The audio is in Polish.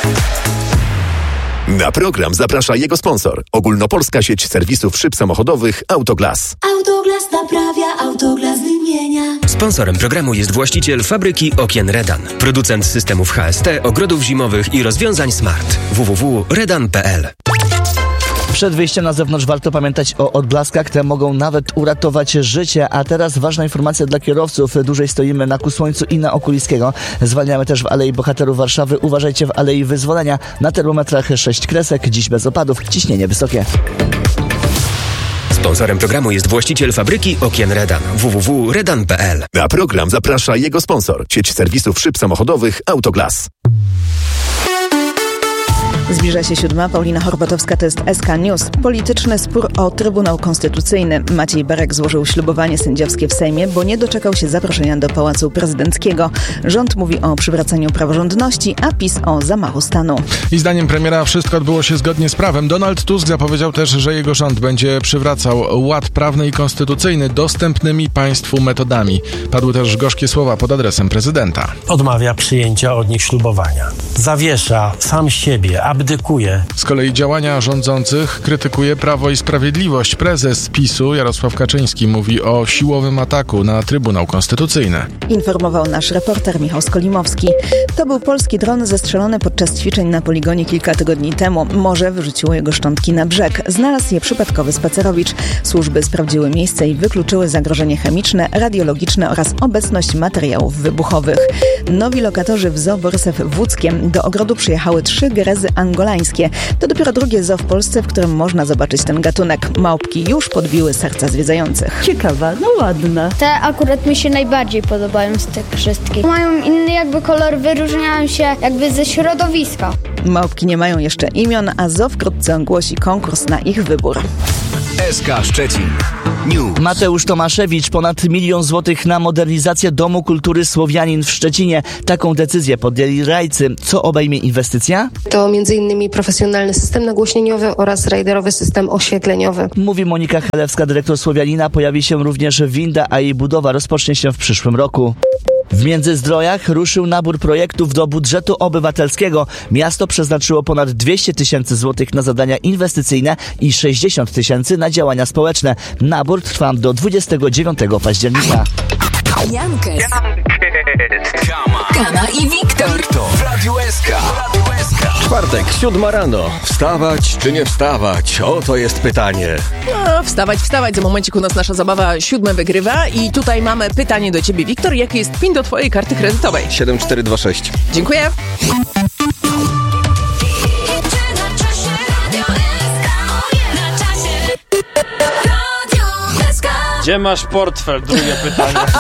Na program zaprasza jego sponsor. Ogólnopolska sieć serwisów szyb samochodowych Autoglas. Autoglas naprawia, Autoglas wymienia. Sponsorem programu jest właściciel fabryki okien Redan. Producent systemów HST, ogrodów zimowych i rozwiązań smart. www.redan.pl. Przed wyjściem na zewnątrz warto pamiętać o odblaskach, te mogą nawet uratować życie. A teraz ważna informacja dla kierowców. Dłużej stoimy na Kusłońcu i na Okulickiego. Zwalniamy też w Alei Bohaterów Warszawy. Uważajcie w Alei Wyzwolenia. Na termometrach 6 kresek. Dziś bez opadów. Ciśnienie wysokie. Sponsorem programu jest właściciel fabryki okien Redan. www.redan.pl. Na program zaprasza jego sponsor. Sieć serwisów szyb samochodowych Autoglas. Zbliża się 7. Paulina Horbatowska, to jest SK News. Polityczny spór o Trybunał Konstytucyjny. Maciej Berek złożył ślubowanie sędziowskie w Sejmie, bo nie doczekał się zaproszenia do Pałacu Prezydenckiego. Rząd mówi o przywracaniu praworządności, a PiS o zamachu stanu. I zdaniem premiera wszystko odbyło się zgodnie z prawem. Donald Tusk zapowiedział też, że jego rząd będzie przywracał ład prawny i konstytucyjny dostępnymi państwu metodami. Padły też gorzkie słowa pod adresem prezydenta. Odmawia przyjęcia od nich ślubowania. Zawiesza sam siebie, abdykuje. Z kolei działania rządzących krytykuje Prawo i Sprawiedliwość. Prezes PiS-u Jarosław Kaczyński mówi o siłowym ataku na Trybunał Konstytucyjny. Informował nasz reporter Michał Skolimowski. To był polski dron zestrzelony podczas ćwiczeń na poligonie kilka tygodni temu. Morze wyrzuciło jego szczątki na brzeg. Znalazł je przypadkowy spacerowicz. Służby sprawdziły miejsce i wykluczyły zagrożenie chemiczne, radiologiczne oraz obecność materiałów wybuchowych. Nowi lokatorzy w Zoo Boryszew w Łódzkiem. Do ogrodu przyjechały 3 gerezy angolańskie. To dopiero drugie zoo w Polsce, w którym można zobaczyć ten gatunek. Małpki już podbiły serca zwiedzających. Ciekawa, no ładna. Te akurat mi się najbardziej podobają z tych wszystkich. Mają inny jakby kolor, wyróżniają się jakby ze środowiska. Małpki nie mają jeszcze imion, a zoo wkrótce ogłosi konkurs na ich wybór. SK Szczecin News. Mateusz Tomaszewicz, ponad 1 000 000 złotych na modernizację Domu Kultury Słowianin w Szczecinie. Taką decyzję podjęli rajcy. Co obejmie inwestycja? To m.in. profesjonalny system nagłośnieniowy oraz rajderowy system oświetleniowy. Mówi Monika Chalewska, dyrektor Słowianina. Pojawi się również winda, a jej budowa rozpocznie się w przyszłym roku. W Międzyzdrojach ruszył nabór projektów do budżetu obywatelskiego. Miasto przeznaczyło ponad 200 000 złotych na zadania inwestycyjne i 60 000 na działania społeczne. Nabór trwa do 29 października. Jankes. Kama i Wiktor. W Radiu SK. Czwartek, 7 rano. Wstawać czy nie wstawać? Oto jest pytanie. No, wstawać. Za momencik u nas nasza zabawa 7 wygrywa i tutaj mamy pytanie do ciebie, Wiktor. Jaki jest PIN do twojej karty kredytowej? 7426. Dziękuję. Gdzie masz portfel? Drugie pytanie.